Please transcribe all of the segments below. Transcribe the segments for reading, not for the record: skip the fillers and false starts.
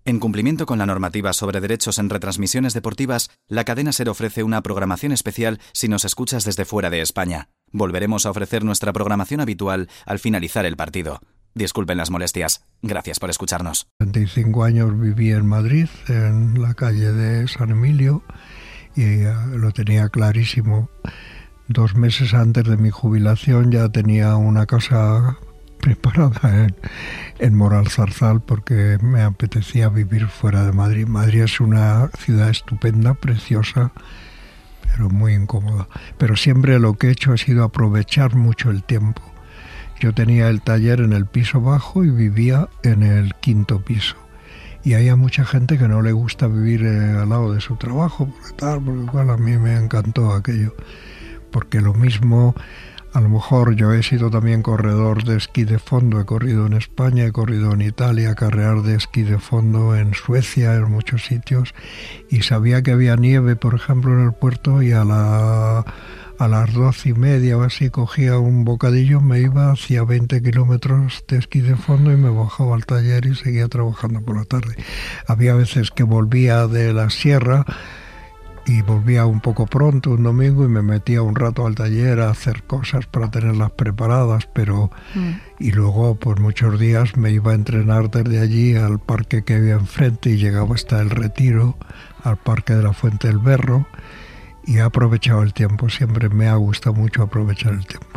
En cumplimiento con la normativa sobre derechos en retransmisiones deportivas, la cadena SER ofrece una programación especial si nos escuchas desde fuera de España. Volveremos a ofrecer nuestra programación habitual al finalizar el partido. Disculpen las molestias. Gracias por escucharnos. 25 años viví en Madrid, en la calle de San Emilio, y lo tenía clarísimo. 2 meses antes de mi jubilación ya tenía una casa preparada en Moralzarzal porque me apetecía vivir fuera de Madrid. Madrid es una ciudad estupenda, preciosa, pero muy incómoda. Pero siempre lo que he hecho ha sido aprovechar mucho el tiempo. Yo tenía el taller en el piso bajo y vivía en el 5º piso. Y hay mucha gente que no le gusta vivir al lado de su trabajo, porque igual a mí me encantó aquello. Porque lo mismo, a lo mejor yo he sido también corredor de esquí de fondo, he corrido en España, he corrido en Italia, carreras de esquí de fondo en Suecia, en muchos sitios, y sabía que había nieve, por ejemplo, en el puerto, y a las 12:30 o así cogía un bocadillo, me iba, hacía 20 kilómetros de esquí de fondo y me bajaba al taller y seguía trabajando por la tarde. Había veces que volvía de la sierra y volvía un poco pronto un domingo y me metía un rato al taller a hacer cosas para tenerlas preparadas, pero y luego por muchos días me iba a entrenar desde allí al parque que había enfrente y llegaba hasta el Retiro, al parque de la Fuente del Berro, y he aprovechado el tiempo. Siempre me ha gustado mucho aprovechar el tiempo.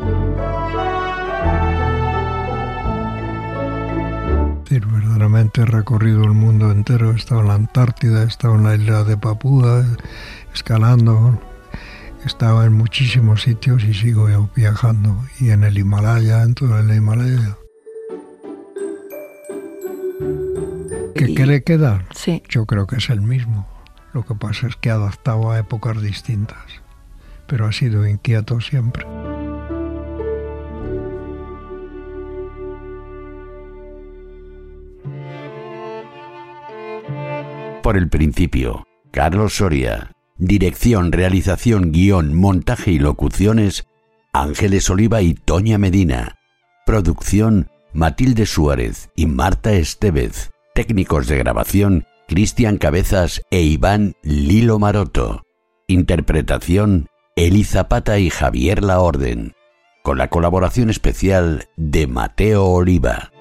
Verdaderamente he recorrido el mundo entero, he estado en la Antártida, he estado en la isla de Papúa, escalando, he estado en muchísimos sitios y sigo viajando, y en el Himalaya, en todo el Himalaya. ¿Qué le queda? Sí. Yo creo que es el mismo, lo que pasa es que adaptado a épocas distintas, pero ha sido inquieto siempre. Por el principio, Carlos Soria. Dirección, realización, guión, montaje y locuciones, Ángeles Oliva y Toña Medina. Producción, Matilde Suárez y Marta Estevez. Técnicos de grabación, Cristian Cabezas e Iván Lilo Maroto. Interpretación, Eli Zapata y Javier Laorden. Con la colaboración especial de Mateo Oliva.